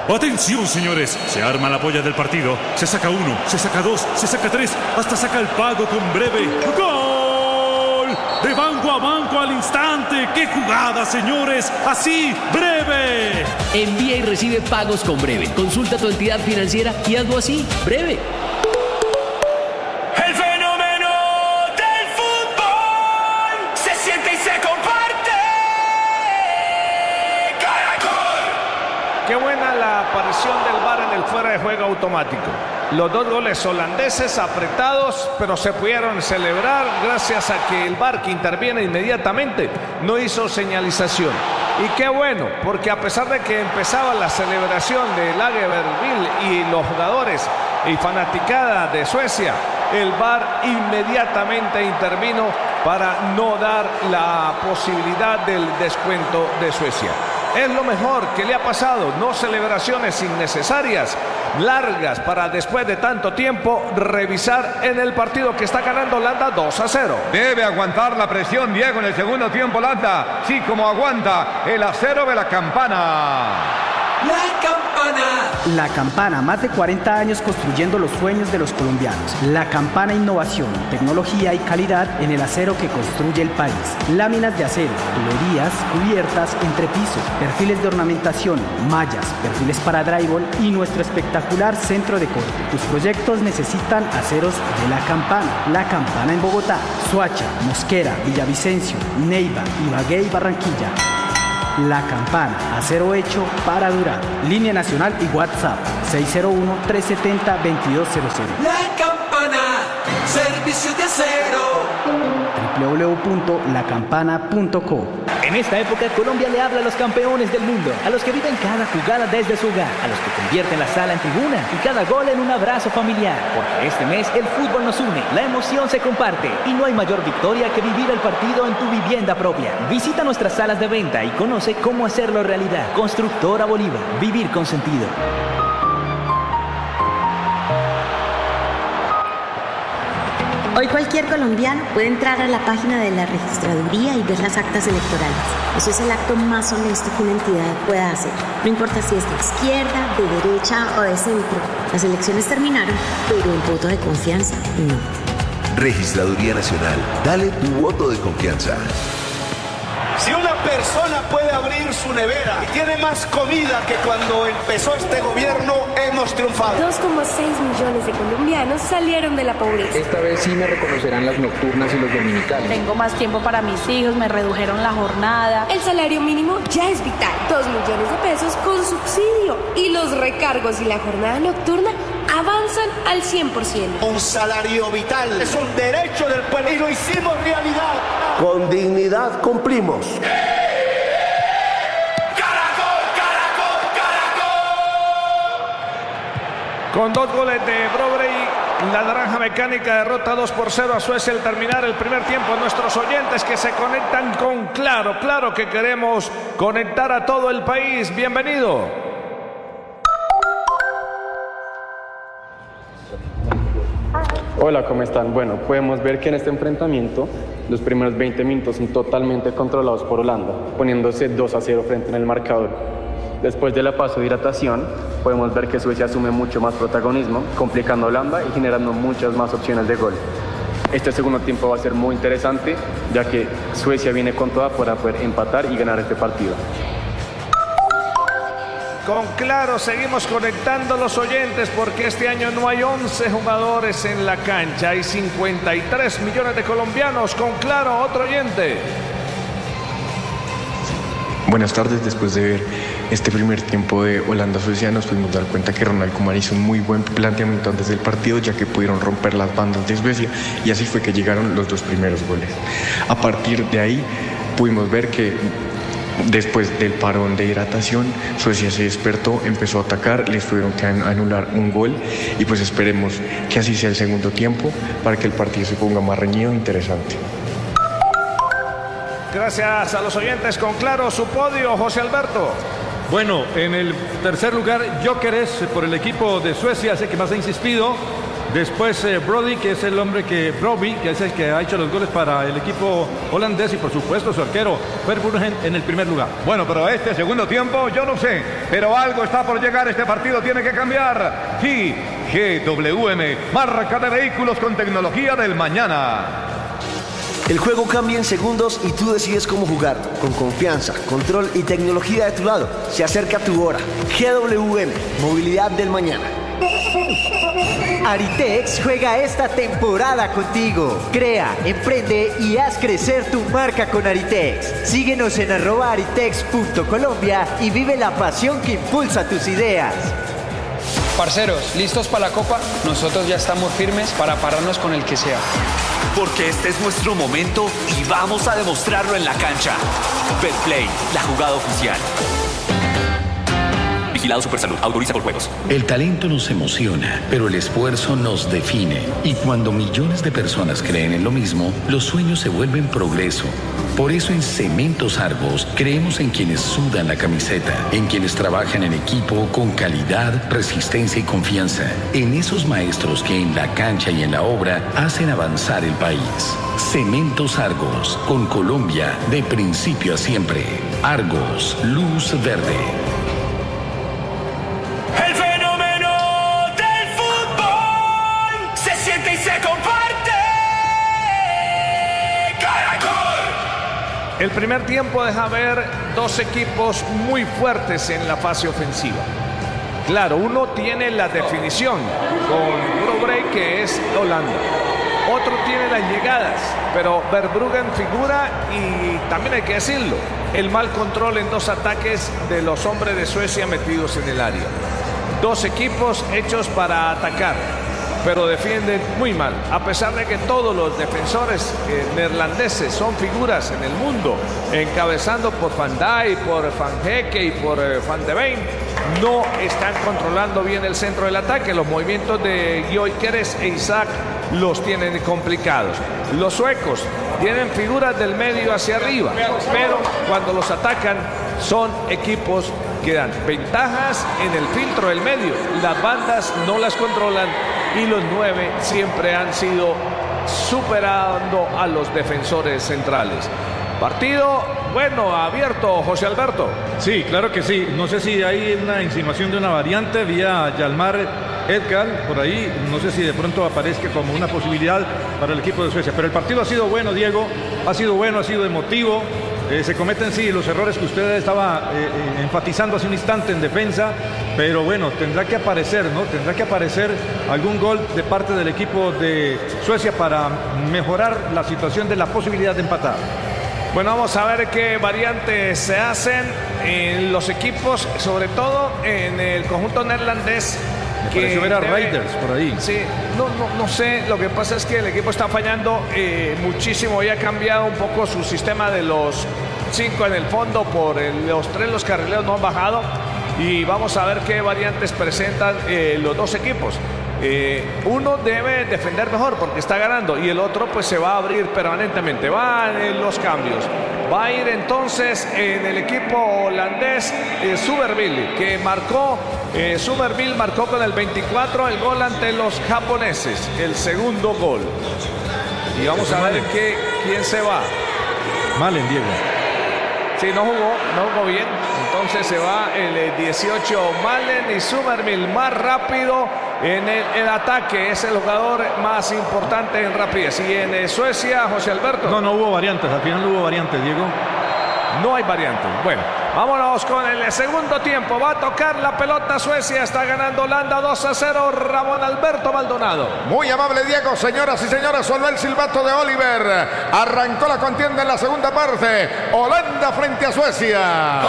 Atención, señores, se arma la polla del partido. Se saca uno, se saca dos, se saca tres, hasta saca el pago con breve. ¡Gol! De banco a banco al instante. ¡Qué jugada, señores! Así, breve. Envía y recibe pagos con breve. Consulta tu entidad financiera y hazlo así, breve. El fenómeno del fútbol se siente y se comparte. ¡Caracol! Qué buena la aparición del VAR en el fuera de juego automático. Los dos goles holandeses apretados, pero se pudieron celebrar gracias a que el VAR, que interviene inmediatamente, no hizo señalización. Y qué bueno, porque a pesar de que empezaba la celebración de Lagerbielke y los jugadores y fanaticada de Suecia, el VAR inmediatamente intervino para no dar la posibilidad del descuento de Suecia. Es lo mejor que le ha pasado, no celebraciones innecesarias, largas, para después de tanto tiempo revisar en el partido que está ganando Holanda 2-0. Debe aguantar la presión Diego en el segundo tiempo Holanda, sí, como aguanta el acero de la campana. La campana. La Campana, más de 40 años construyendo los sueños de los colombianos. La Campana, innovación, tecnología y calidad en el acero que construye el país. Láminas de acero, tuberías, cubiertas, entrepisos, perfiles de ornamentación, mallas, perfiles para drywall y nuestro espectacular centro de corte. Tus proyectos necesitan aceros de La Campana. La Campana en Bogotá, Soacha, Mosquera, Villavicencio, Neiva, Ibagué y Barranquilla. La Campana, acero hecho para durar. Línea nacional y WhatsApp 601-370-2200. La campana, servicio de acero. www.lacampana.co. En esta época, Colombia le habla a los campeones del mundo, a los que viven cada jugada desde su hogar, a los que convierten la sala en tribuna y cada gol en un abrazo familiar. Porque este mes el fútbol nos une, la emoción se comparte y no hay mayor victoria que vivir el partido en tu vivienda propia. Visita nuestras salas de venta y conoce cómo hacerlo realidad. Constructora Bolívar, vivir con sentido. Hoy cualquier colombiano puede entrar a la página de la registraduría y ver las actas electorales. Eso es el acto más honesto que una entidad pueda hacer. No importa si es de izquierda, de derecha o de centro. Las elecciones terminaron, pero el voto de confianza no. Registraduría Nacional. Dale tu voto de confianza. Si una persona puede abrir su nevera y tiene más comida que cuando empezó este gobierno, hemos triunfado. 2,6 millones de colombianos salieron de la pobreza. Esta vez sí me reconocerán las nocturnas y los dominicales. Tengo más tiempo para mis hijos, me redujeron la jornada. El salario mínimo ya es vital. 2 millones de pesos con subsidio. Y los recargos y la jornada nocturna avanzan al 100%. Un salario vital es un derecho del pueblo y lo hicimos realidad. Con dignidad cumplimos. ¡Caracol, caracol, caracol! Con 2 goles de Brobrey, la Naranja Mecánica derrota 2-0 a Suecia al terminar el primer tiempo. Nuestros oyentes que se conectan con Claro, claro que queremos conectar a todo el país. Bienvenido. Hola, ¿cómo están? Bueno, podemos ver que en este enfrentamiento los primeros 20 minutos son totalmente controlados por Holanda, poniéndose 2-0 frente en el marcador. Después de la paso de hidratación, podemos ver que Suecia asume mucho más protagonismo, complicando a Holanda y generando muchas más opciones de gol. Este segundo tiempo va a ser muy interesante, ya que Suecia viene con toda para poder empatar y ganar este partido. Con Claro seguimos conectando los oyentes porque este año no hay 11 jugadores en la cancha, hay 53 millones de colombianos. Con Claro, otro oyente. Buenas tardes, después de ver este primer tiempo de Holanda-Suecia nos pudimos dar cuenta que Ronald Koeman hizo un muy buen planteamiento antes del partido, ya que pudieron romper las bandas de Suecia y así fue que llegaron los 2 primeros goles. A partir de ahí pudimos ver que después del parón de hidratación, Suecia se despertó, empezó a atacar, les tuvieron que anular un gol y pues esperemos que así sea el segundo tiempo para que el partido se ponga más reñido e interesante. Gracias a los oyentes. Con Claro, su podio, José Alberto. Bueno, en el tercer lugar, Gyökeres por el equipo de Suecia, sé que más ha insistido. Después Brobbey, que es el que ha hecho los goles para el equipo holandés, y por supuesto su arquero Verbruggen en el primer lugar. Bueno, pero este segundo tiempo yo no sé, pero algo está por llegar. Este partido tiene que cambiar. Sí, GWM, marca de vehículos con tecnología del mañana. El juego cambia en segundos y tú decides cómo jugar. Con confianza, control y tecnología de tu lado. Se acerca tu hora. GWM, movilidad del mañana. Aritex juega esta temporada contigo. Crea, emprende y haz crecer tu marca con Aritex. Síguenos en @aritex.colombia y vive la pasión que impulsa tus ideas. Parceros, ¿listos para la Copa? Nosotros ya estamos firmes para pararnos con el que sea. Porque este es nuestro momento y vamos a demostrarlo en la cancha. Betplay, la jugada oficial. Vigilado Supersalud, autoriza por juegos. El talento nos emociona, pero el esfuerzo nos define. Y cuando millones de personas creen en lo mismo, los sueños se vuelven progreso. Por eso en Cementos Argos creemos en quienes sudan la camiseta, en quienes trabajan en equipo con calidad, resistencia y confianza, en esos maestros que en la cancha y en la obra hacen avanzar el país. Cementos Argos, con Colombia de principio a siempre. Argos, luz verde. El fenómeno del fútbol se siente y se comparte. El primer tiempo deja ver dos equipos muy fuertes en la fase ofensiva. Claro, uno tiene la definición con Brobbey, que es Holanda. Otro tiene las llegadas, pero Verbruggen figura, y también hay que decirlo, el mal control en dos ataques de los hombres de Suecia metidos en el área. Dos equipos hechos para atacar, pero defienden muy mal, a pesar de que todos los defensores neerlandeses son figuras en el mundo, encabezando por Van Dijk, por Van Hecke y por Van de Ven. No están controlando bien el centro del ataque. Los movimientos de Gyökeres e Isaac los tienen complicados. Los suecos tienen figuras del medio hacia arriba, pero cuando los atacan son equipos que dan ventajas en el filtro del medio. Las bandas no las controlan y los 9 siempre han sido superando a los defensores centrales. Partido, bueno, abierto, José Alberto. Sí, claro que sí. No sé si hay una insinuación de una variante vía Hjalmar Ekdal por ahí. No sé si de pronto aparezca como una posibilidad para el equipo de Suecia. Pero el partido ha sido bueno, Diego. Ha sido bueno, ha sido emotivo. Se cometen, sí, los errores que usted estaba enfatizando hace un instante en defensa. Pero bueno, tendrá que aparecer, ¿no? Tendrá que aparecer algún gol de parte del equipo de Suecia para mejorar la situación de la posibilidad de empatar. Bueno, vamos a ver qué variantes se hacen en los equipos, sobre todo en el conjunto neerlandés. Me pareció ver a Raiders por ahí. Sí, no sé, lo que pasa es que el equipo está fallando muchísimo y ha cambiado un poco su sistema de los 5 en el fondo por los 3, los carrileros no han bajado, y vamos a ver qué variantes presentan los dos equipos. Uno debe defender mejor porque está ganando y el otro pues se va a abrir permanentemente. Van en los cambios. Va a ir entonces en el equipo holandés Somerville, que marcó. Somerville marcó con el 24 el gol ante los japoneses, el segundo gol. Y vamos a ver quién se va. Malen, Diego. Sí, no jugó bien. Entonces se va el 18 Malen, y Somerville más rápido en el ataque. Es el jugador más importante en rapidez. Y en Suecia, José Alberto. No hubo variantes. Al final no hubo variantes, Diego. No hay variantes. Bueno, vámonos con el segundo tiempo. Va a tocar la pelota Suecia. Está ganando Holanda 2-0. Ramón Alberto Maldonado. Muy amable, Diego. Señoras y señores, sonó el silbato de Oliver. Arrancó la contienda en la segunda parte. Holanda frente a Suecia.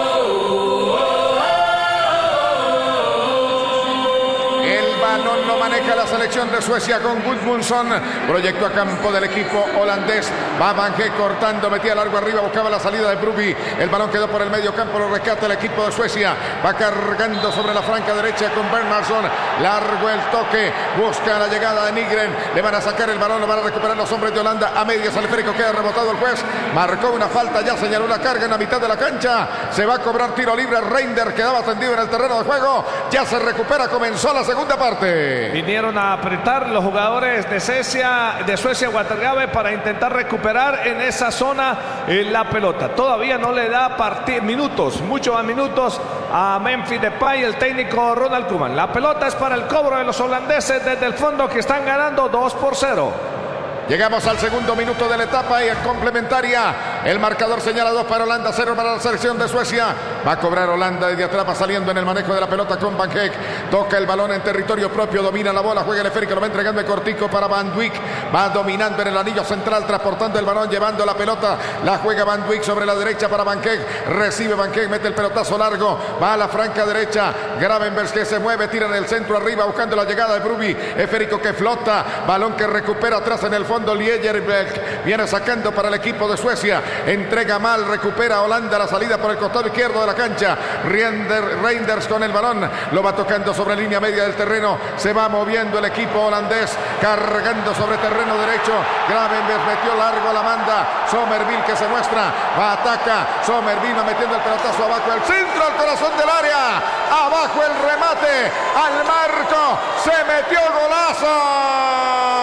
Balón lo maneja la selección de Suecia con Gudmundsson. Proyecto a campo del equipo holandés. Va Van Hecke cortando, metía largo arriba, buscaba la salida de Brobbey. El balón quedó por el medio campo, lo rescata el equipo de Suecia. Va cargando sobre la franca derecha con Bernhardsson. Largo el toque, busca la llegada de Nygren. Le van a sacar el balón, lo van a recuperar los hombres de Holanda. A medias al esférico, queda rebotado el juez. Marcó una falta, ya señaló la carga en la mitad de la cancha. Se va a cobrar tiro libre. Reinders quedaba tendido en el terreno de juego. Ya se recupera, comenzó la segunda parte. Vinieron a apretar los jugadores de Suecia Watergabe para intentar recuperar en esa zona la pelota. Todavía no le da muchos minutos a Memphis Depay, el técnico Ronald Koeman. La pelota es para el cobro de los holandeses desde el fondo, que están ganando 2-0. Llegamos al segundo minuto de la etapa y en complementaria el marcador señala 2 para Holanda, 0 para la selección de Suecia. Va a cobrar Holanda desde atrás, va saliendo en el manejo de la pelota con Van Heek. Toca el balón en territorio propio, domina la bola, juega el esférico, lo va entregando en cortico para Van Dijk. Va dominando en el anillo central, transportando el balón, llevando la pelota. La juega Van Dijk sobre la derecha para Van Heek. Recibe Van Heek, mete el pelotazo largo, va a la franca derecha. Gravenberch que se mueve, tira en el centro arriba, buscando la llegada de Brobbey. Esférico que flota, balón que recupera atrás en el fondo. Liejerberg viene sacando para el equipo de Suecia, entrega mal, recupera Holanda la salida por el costado izquierdo de la cancha. Reinders con el balón, lo va tocando sobre línea media del terreno, se va moviendo el equipo holandés, cargando sobre terreno derecho. Gravenberch metió largo a la manda, Somerville que se muestra, va, ataca, Somerville va metiendo el pelotazo abajo, el centro al corazón del área, abajo el remate, al marco, se metió golazo.